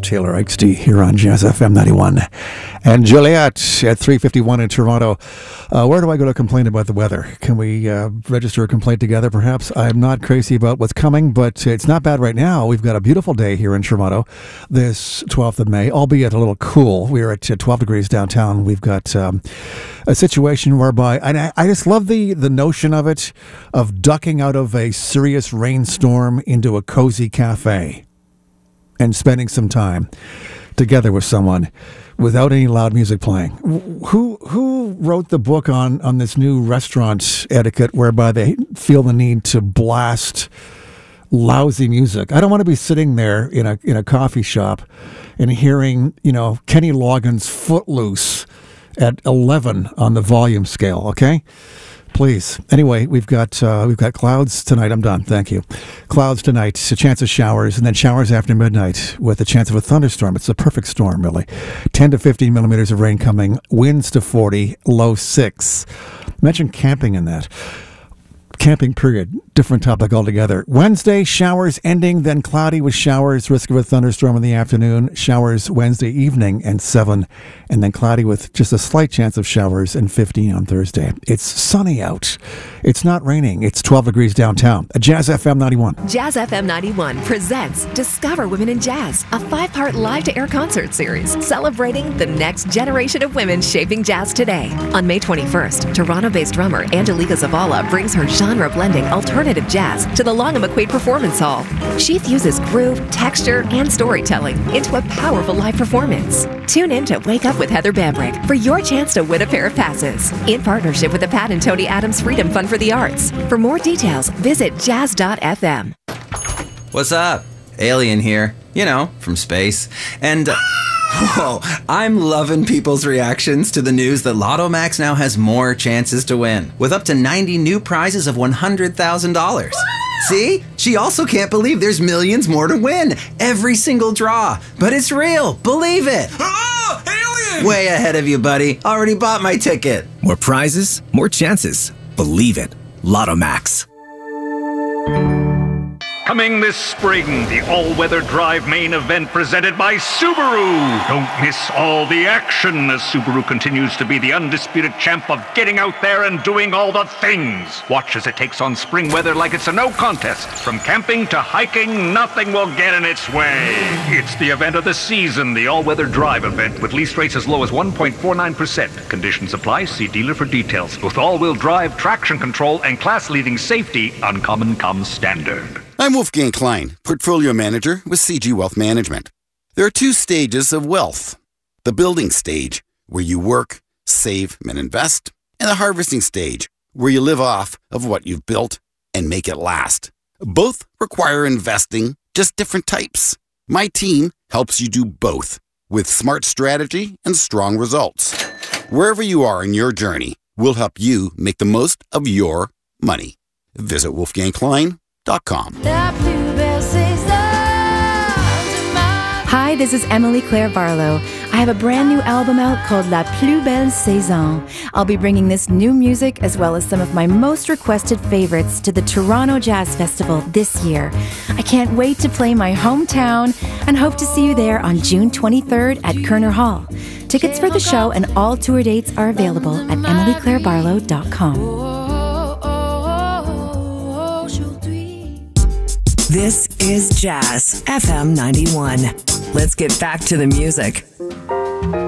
Taylor XD here on Jazz FM 91. And Juliet at 3:51 in Toronto. Where do I go to complain about the weather? Can we register a complaint together, perhaps? I'm not crazy about what's coming, but it's not bad right now. We've got a beautiful day here in Toronto this 12th of May, albeit a little cool. We're at 12 degrees downtown. We've got a situation whereby, and I just love the notion of it, of ducking out of a serious rainstorm into a cozy cafe and spending some time together with someone without any loud music playing. Who wrote the book on this new restaurant etiquette whereby they feel the need to blast lousy music? I don't want to be sitting there in a coffee shop and hearing, Kenny Loggins' Footloose at 11 on the volume scale, okay? Please. Anyway, we've got clouds tonight. I'm done. Thank you. Clouds tonight, a chance of showers, and then showers after midnight with a chance of a thunderstorm. It's a perfect storm, really. 10 to 15 millimeters of rain coming, winds to 40, low 6. Mention camping in that. Camping period, different topic altogether. Wednesday, showers ending, then cloudy with showers, risk of a thunderstorm in the afternoon, showers Wednesday evening and 7, and then cloudy with just a slight chance of showers and 15 on Thursday. It's sunny out. It's not raining. It's 12 degrees downtown. Jazz FM 91. Jazz FM 91 presents Discover Women in Jazz, a 5-part live-to-air concert series celebrating the next generation of women shaping jazz today. On May 21st, Toronto-based drummer Angelica Zavala brings her genre-blending alternative jazz to the Long & McQuaid Performance Hall. She fuses groove, texture, and storytelling into a powerful live performance. Tune in to Wake Up with Heather Bambrick for your chance to win a pair of passes in partnership with the Pat and Tony Adams Freedom Fund for the Arts. For more details, visit jazz.fm. What's up? Alien here, from space. And, whoa, I'm loving people's reactions to the news that Lotto Max now has more chances to win, with up to 90 new prizes of $100,000. See? She also can't believe there's millions more to win. Every single draw. But it's real. Believe it. Oh, alien! Way ahead of you, buddy. Already bought my ticket. More prizes, more chances. Believe it. Lotto Max. Coming this spring, the all-weather drive main event presented by Subaru. Don't miss all the action as Subaru continues to be the undisputed champ of getting out there and doing all the things. Watch as it takes on spring weather like it's a no contest. From camping to hiking, nothing will get in its way. It's the event of the season, the all-weather drive event, with lease rates as low as 1.49%. Conditions apply. See dealer for details. With all-wheel drive, traction control, and class-leading safety, Uncommon comes standard. I'm Wolfgang Klein, Portfolio Manager with CG Wealth Management. There are 2 stages of wealth. The building stage, where you work, save, and invest, and the harvesting stage, where you live off of what you've built and make it last. Both require investing, just different types. My team helps you do both with smart strategy and strong results. Wherever you are in your journey, we'll help you make the most of your money. Visit wolfgangklein.com. Hi, this is Emily Claire Barlow. I have a brand new album out called La Plus Belle Saison. I'll be bringing this new music as well as some of my most requested favorites to the Toronto Jazz Festival this year. I can't wait to play my hometown and hope to see you there on June 23rd at Kerner Hall. Tickets for the show and all tour dates are available at emilyclairebarlow.com. This is Jazz FM 91. Let's get back to the music.